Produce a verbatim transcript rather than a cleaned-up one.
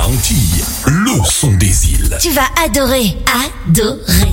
Antilles, le son des îles. Tu vas adorer, adorer.